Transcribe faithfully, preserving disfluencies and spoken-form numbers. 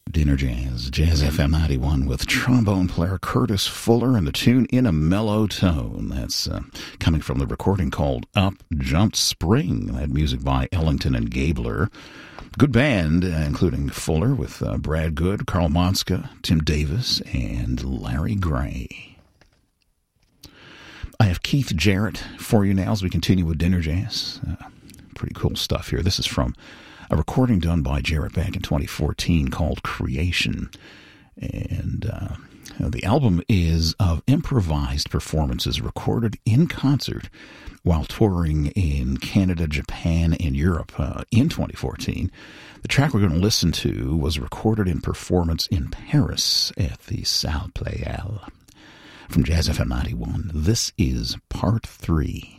Dinner Jazz, Jazz F M ninety-one with trombone player Curtis Fuller and the tune In a Mellow Tone. That's uh, coming from the recording called Up Jumped Spring. That music by Ellington and Gabler. Good band, uh, including Fuller with uh, Brad Good, Carl Monska, Tim Davis, and Larry Gray. I have Keith Jarrett for you now as we continue with Dinner Jazz. Uh, pretty cool stuff here. This is from a recording done by Jarrett back in twenty fourteen called Creation. And uh, the album is of improvised performances recorded in concert while touring in Canada, Japan, and Europe uh, in twenty fourteen. The track we're going to listen to was recorded in performance in Paris at the Salle Pleyel. From Jazz F M ninety-one, this is part three.